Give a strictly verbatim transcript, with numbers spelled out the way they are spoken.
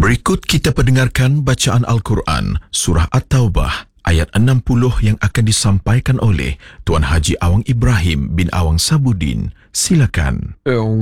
Berikut kita pendengarkan bacaan Al-Quran, Surah At-Taubah, ayat enam puluh yang akan disampaikan oleh Tuan Haji Awang Ibrahim bin Awang Sabudin. Silakan.